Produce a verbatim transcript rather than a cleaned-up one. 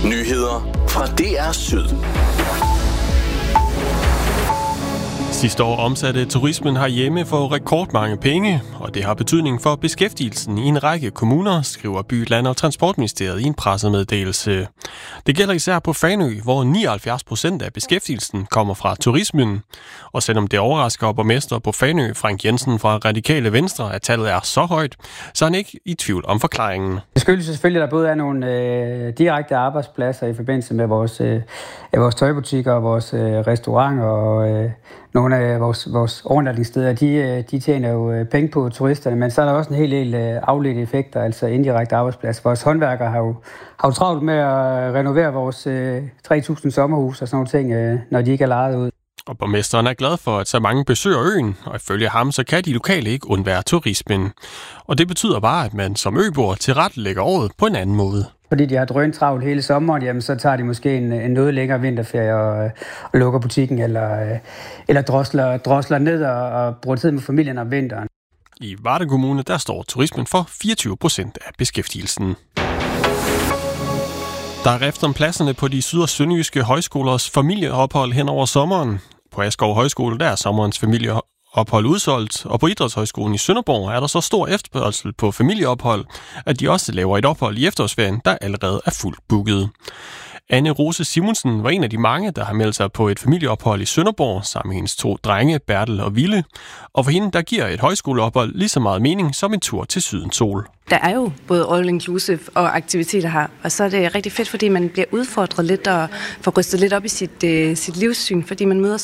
Nyheder fra D R Syd. Sidste år omsatte turismen herhjemme for rekordmange penge, og det har betydning for beskæftigelsen i en række kommuner, skriver By, Land og Transportministeriet i en pressemeddelelse. Det gælder især på Fanø, hvor nioghalvfjerds procent af beskæftigelsen kommer fra turismen. Og selvom det overrasker borgmester på Fanø, Frank Jensen fra Radikale Venstre, at tallet er så højt, så er han ikke i tvivl om forklaringen. Det skyldes selvfølgelig, at der både er nogle øh, direkte arbejdspladser i forbindelse med vores, øh, vores tøjbutikker og vores øh, restauranter og øh, nogle af vores, vores overnatningssteder, de, de tjener jo penge på turisterne, men så er der også en hel del afledte effekter, altså indirekte arbejdspladser. Vores håndværkere har jo, har jo travlt med at renovere vores tre tusind sommerhus og sådan nogle ting, når de ikke er lejet ud. Og borgmesteren er glad for, at så mange besøger øen, og ifølge ham, så kan de lokale ikke undvære turismen. Og det betyder bare, at man som øboer tilrettelægger året på en anden måde. Fordi de har drønt travlt hele sommeren, jamen så tager de måske en, en noget længere vinterferie og, og lukker butikken, eller, eller drosler, drosler ned og, og bruger tid med familien om vinteren. I Varde Kommune, der står turismen for fireogtyve procent af beskæftigelsen. Der er rift om pladserne på de syd- og sønderjyske højskolers familieophold hen over sommeren. På Askov Højskole, der er sommerens familieophold udsolgt, og på Idrætshøjskolen i Sønderborg er der så stor efterspørgsel på familieophold, at de også laver et ophold i efterårsferien, der allerede er fuldt booket. Anne Rose Simonsen var en af de mange, der har meldt sig på et familieophold i Sønderborg sammen med hendes to drenge, Bertel og Ville. Og for hende, der giver et højskoleophold lige så meget mening som en tur til Sydens Sol. Der er jo både all inclusive og aktiviteter her, og så er det rigtig fedt, fordi man bliver udfordret lidt og får rystet lidt op i sit, uh, sit livssyn, fordi man møder